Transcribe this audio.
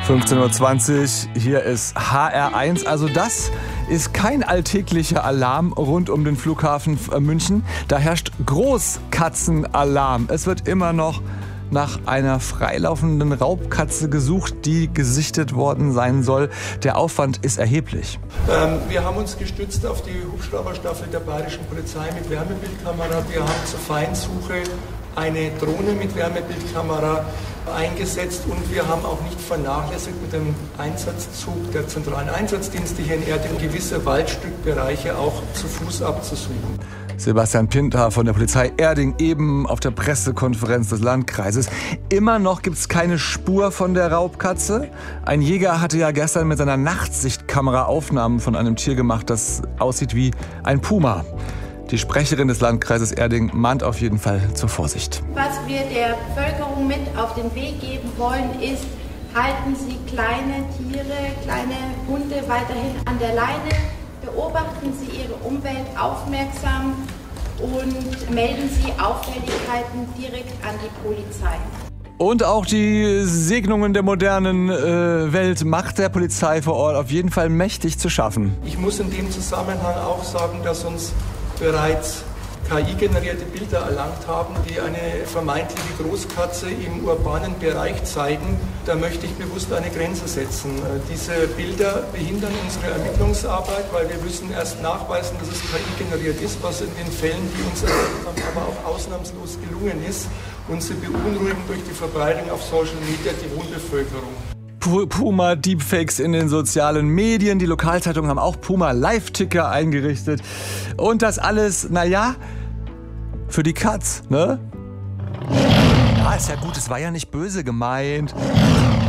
15:20 Uhr, hier ist HR1. Also das ist kein alltäglicher Alarm rund um den Flughafen München. Da herrscht Großkatzenalarm. Es wird immer noch nach einer freilaufenden Raubkatze gesucht, die gesichtet worden sein soll. Der Aufwand ist erheblich. Wir haben uns gestützt auf die Hubschrauberstaffel der Bayerischen Polizei mit Wärmebildkamera. Wir haben zur Feinsuche eine Drohne mit Wärmebildkamera eingesetzt und wir haben auch nicht vernachlässigt, mit dem Einsatzzug der zentralen Einsatzdienste hier in Erding gewisse Waldstückbereiche auch zu Fuß abzusuchen. Sebastian Pinter von der Polizei Erding eben auf der Pressekonferenz des Landkreises. Immer noch gibt es keine Spur von der Raubkatze. Ein Jäger hatte ja gestern mit seiner Nachtsichtkamera Aufnahmen von einem Tier gemacht, das aussieht wie ein Puma. Die Sprecherin des Landkreises Erding mahnt auf jeden Fall zur Vorsicht. Was wir der Bevölkerung mit auf den Weg geben wollen, ist, halten Sie kleine Tiere, kleine Hunde weiterhin an der Leine, beobachten Sie Ihre Umwelt aufmerksam und melden Sie Auffälligkeiten direkt an die Polizei. Und auch die Segnungen der modernen Welt macht der Polizei vor Ort auf jeden Fall mächtig zu schaffen. Ich muss in dem Zusammenhang auch sagen, dass uns bereits KI-generierte Bilder erlangt haben, die eine vermeintliche Großkatze im urbanen Bereich zeigen. Da möchte ich bewusst eine Grenze setzen. Diese Bilder behindern unsere Ermittlungsarbeit, weil wir müssen erst nachweisen, dass es KI-generiert ist, was in den Fällen, die uns ermittelt haben, aber auch ausnahmslos gelungen ist. Und sie beunruhigen durch die Verbreitung auf Social Media die Wohnbevölkerung. Puma-Deepfakes in den sozialen Medien. Die Lokalzeitungen haben auch Puma-Live-Ticker eingerichtet. Und das alles, naja, für die Katz, ne? Ja, ist ja gut, es war ja nicht böse gemeint.